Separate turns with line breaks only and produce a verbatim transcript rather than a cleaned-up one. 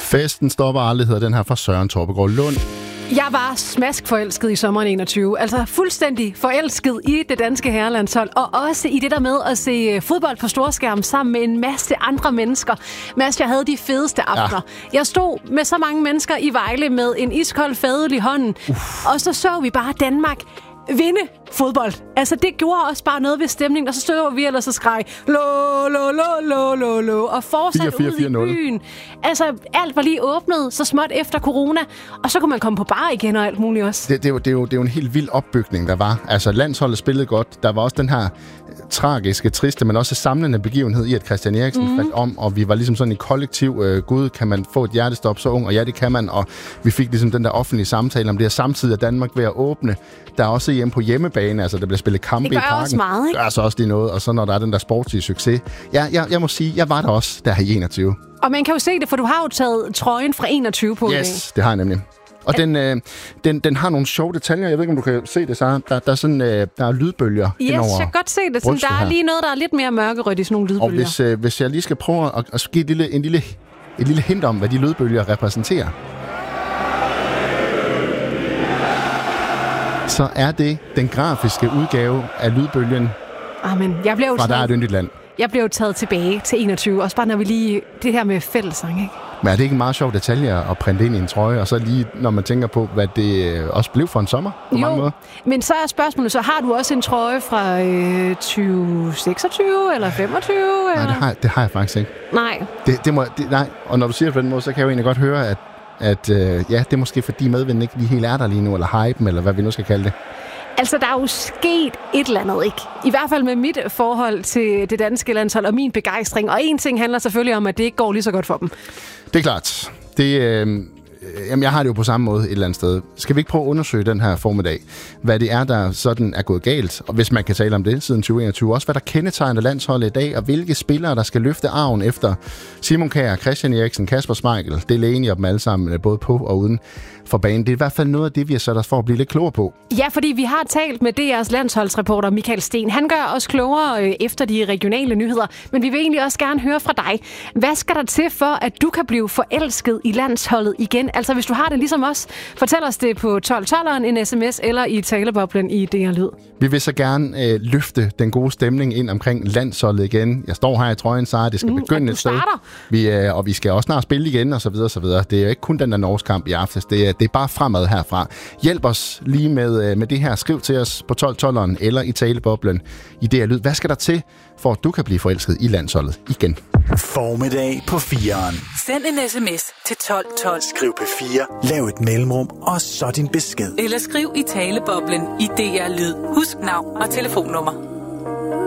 Festen stopper aldrig, hedder den her fra Søren Torpegaard Lund.
Jeg var smaskforelsket i sommeren enogtyve. Altså fuldstændig forelsket i det danske herrelandshold. Og også i det der med at se fodbold på storskærm sammen med en masse andre mennesker. Mads, jeg havde de fedeste aftener. Ja. Jeg stod med så mange mennesker i Vejle med en iskold fadøl i hånden. Uff. Og så så vi bare Danmark vinde fodbold. Altså, det gjorde også bare noget ved stemningen, og så stod vi ellers og skreg lo, lo, lo, lo, lo, lo, og fortsat ud i byen. Altså, alt var lige åbnet så småt efter corona, og så kunne man komme på bar igen og alt muligt også.
Det, det, er, jo, det, er, jo, det er jo en helt vild opbygning, der var. Altså, landsholdet spillede godt. Der var også den her tragiske, triste, men også samlende begivenhed i, at Christian Eriksen mm. faldt om, og vi var ligesom sådan i kollektiv, øh, gud, kan man få et hjertestop så ung, og ja, det kan man, og vi fik ligesom den der offentlige samtale om det her. Samtidig er Danmark ved at åbne. Der er også hjemme på hjemmebane, altså der bliver spillet kampe i parken.
Det gør også meget, ikke?
Det gør altså også lige noget, og så når der er den der sportslige succes. Ja, jeg, jeg må sige, jeg var der også der i enogtyve.
Og man kan jo se det, for du har jo taget trøjen fra enogtyve på.
Yes, det har jeg nemlig. Og den, øh, den, den har nogle sjove detaljer. Jeg ved ikke, om du kan se det, så der, der er sådan, øh, der er lydbølger
yes,
indover.
Jeg kan godt se det. Sådan, der er her. Lige noget, der er lidt mere mørkerødt i sådan nogle lydbølger.
Og hvis, øh, hvis jeg lige skal prøve at, at give et lille, en lille, et lille hint om, hvad de lydbølger repræsenterer, så er det den grafiske udgave af lydbølgen
Amen. Jeg blev
fra Der er et yndigt land.
Jeg blev taget tilbage til enogtyve, også bare når vi lige det her med fællessang, ikke?
Men er det ikke en meget sjov detalje at printe ind i en trøje, og så lige når man tænker på, hvad det også blev for en sommer på
jo,
mange måder?
Men så er spørgsmålet, så har du også en trøje fra øh, tyve seksogtyve eller femogtyve?
Nej,
eller?
Det, har, det har jeg faktisk ikke.
Nej.
Det, det må, det, nej. Og når du siger det på den måde, så kan jeg jo egentlig godt høre, at at øh, ja, det er måske fordi medvinden ikke lige helt er der lige nu, eller hypen, eller hvad vi nu skal kalde det.
Altså, der er jo sket et eller andet, ikke? I hvert fald med mit forhold til det danske landshold og min begejstring. Og en ting handler selvfølgelig om, at det ikke går lige så godt for dem. Det
er klart. Det, øh, jamen, jeg har det jo på samme måde et eller andet sted. Skal vi ikke prøve at undersøge den her formiddag, hvad det er, der sådan er gået galt, og hvis man kan tale om det siden tyve enogtyve, også hvad der kendetegner landsholdet i dag, og hvilke spillere, der skal løfte arven efter Simon Kjær, Christian Eriksen, Kasper Schmeichel, Delaney og dem alle sammen, både på og uden for banen. Det er i hvert fald noget af det, vi har sat os for at blive lidt klogere på.
Ja, fordi vi har talt med D R's landsholdsreporter Michael Sten. Han gør os klogere øh, efter de regionale nyheder, men vi vil egentlig også gerne høre fra dig. Hvad skal der til for, at du kan blive forelsket i landsholdet igen? Altså, hvis du har det ligesom os, fortæl os det på tolv tolveren, en sms eller i taleboblen i D R Lyd.
Vi vil så gerne øh, løfte den gode stemning ind omkring landsholdet igen. Jeg står her i trøjen, så det skal mm, begynde et sted. Vi, øh, og vi skal også snart spille igen, og så videre, og så videre. Det er jo ikke kun den der Norges kamp i aftes. Det er, det er bare fremad herfra. Hjælp os lige med, øh, med det her. Skriv til os på tolv tolveren eller i taleboblen i D R Lyd. Hvad skal der til, for at du kan blive forelsket i landsholdet igen?
Formiddag på fireren.
Send en sms til tolv tolv.
Skriv P fire, lav et mellemrum, og så din besked.
Eller skriv i taleboblen i D R Lyd. Husk navn og telefonnummer.